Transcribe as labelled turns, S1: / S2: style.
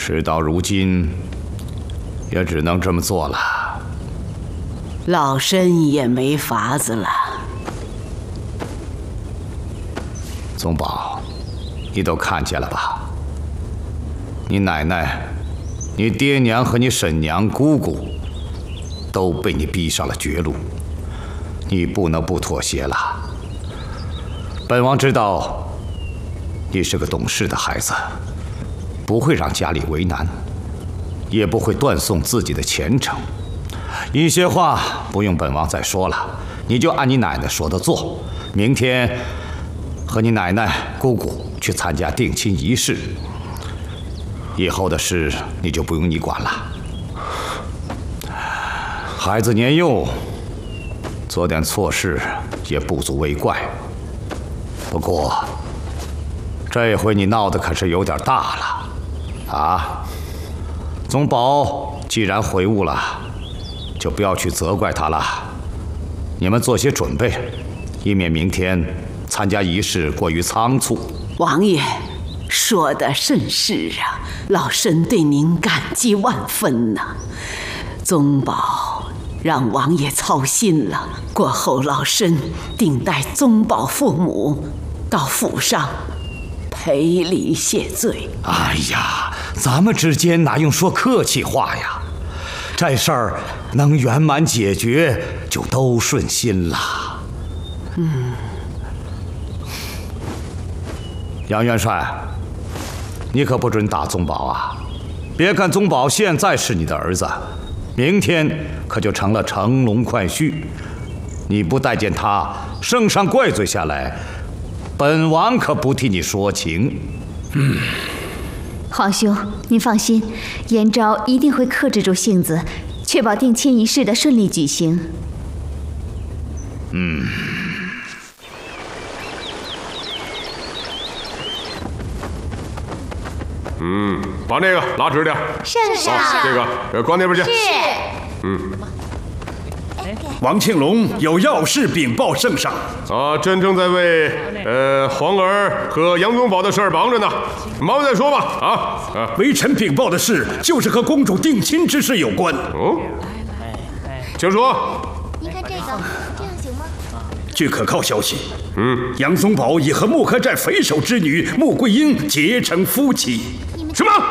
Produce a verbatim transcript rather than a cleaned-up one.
S1: 事到如今，也只能这么做了。
S2: 老身也没法子了。
S1: 宗保，你都看见了吧？你奶奶、你爹娘和你婶娘、姑姑都被你逼上了绝路，你不能不妥协了。本王知道你是个懂事的孩子，不会让家里为难，也不会断送自己的前程。一些话不用本王再说了，你就按你奶奶说的做。明天和你奶奶、姑姑去参加定亲仪式，以后的事你就不用你管了。孩子年幼，做点错事也不足为怪。不过这回你闹得可是有点大了啊！宗保既然悔悟了，就不要去责怪他了。你们做些准备，以免明天参加仪式过于仓促。
S2: 王爷说的甚是啊，老身对您感激万分呐、啊。宗保让王爷操心了，过后老身定带宗保父母到府上赔礼谢罪。
S1: 哎呀，咱们之间哪用说客气话呀？这事儿能圆满解决，就都顺心了。
S2: 嗯。
S1: 杨元帅，你可不准打宗保啊！别看宗保现在是你的儿子，明天可就成了乘龙快婿。你不待见他，升上怪罪下来，本王可不替你说情。
S3: 嗯，皇兄，您放心，燕昭一定会克制住性子，确保定亲仪式的顺利举行。
S1: 嗯。
S4: 嗯，把那个拉直点。
S5: 圣上，
S4: 啊、这个呃，关那边去。
S5: 是。
S4: 嗯。
S6: 王庆龙有要事禀报圣上。
S4: 啊，朕正在为呃皇儿和杨宗保的事儿忙着呢，忙再说吧。啊啊！
S6: 微臣禀报的事就是和公主定亲之事有关。
S4: 哦，请说。
S5: 您看这个，这样行吗？
S6: 据可靠消息，
S4: 嗯，
S6: 杨宗保已和木柯寨匪首之女穆桂英结成夫妻。
S4: 什么？